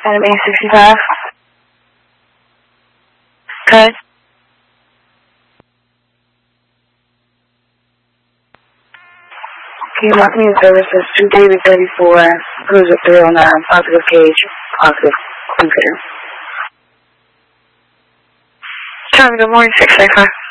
Item 865. Good. Can you mark me in services to David 34, Cruiser 309, positive cage, positive consider. Charlie, good morning, 685.